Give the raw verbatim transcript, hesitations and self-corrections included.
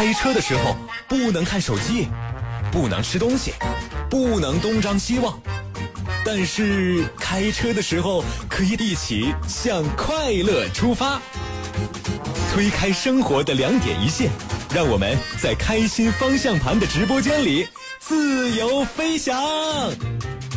开车的时候不能看手机，不能吃东西，不能东张西望，但是开车的时候可以一起向快乐出发，推开生活的两点一线，让我们在开心方向盘的直播间里自由飞翔。